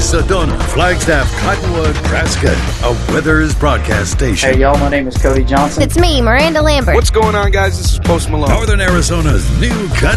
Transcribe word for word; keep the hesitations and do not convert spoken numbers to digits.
Sedona, Flagstaff, Cottonwood, Prescott, a Withers broadcast station. Hey, y'all, my name is Cody Johnson. It's me, Miranda Lambert. What's going on, guys? This is Post Malone. Northern Arizona's new country